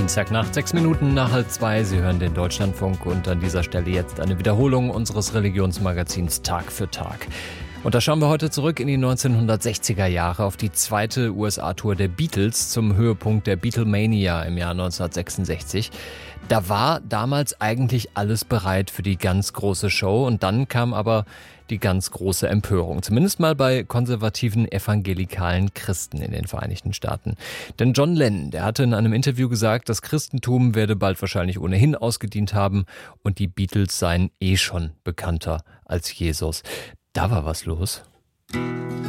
Dienstagnacht, 6 Minuten nach 1:30. Sie hören den Deutschlandfunk und an dieser Stelle jetzt eine Wiederholung unseres Religionsmagazins Tag für Tag. Und da schauen wir heute zurück in die 1960er Jahre auf die zweite USA-Tour der Beatles zum Höhepunkt der Beatlemania im Jahr 1966. Da war damals eigentlich alles bereit für die ganz große Show und dann kam aber die ganz große Empörung. Zumindest mal bei konservativen evangelikalen Christen in den Vereinigten Staaten. Denn John Lennon, der hatte in einem Interview gesagt, das Christentum werde bald wahrscheinlich ohnehin ausgedient haben und die Beatles seien schon bekannter als Jesus. Da war was los.